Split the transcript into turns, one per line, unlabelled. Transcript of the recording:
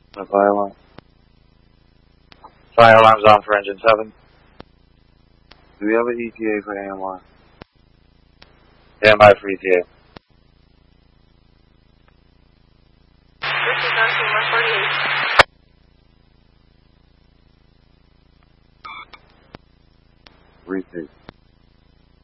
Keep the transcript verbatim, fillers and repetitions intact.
The fire alarm. Fire alarm's on for engine seven. Do we have an E T A for A M R? Stand by for E T A.
This is on to one forty-eight.
Repeat.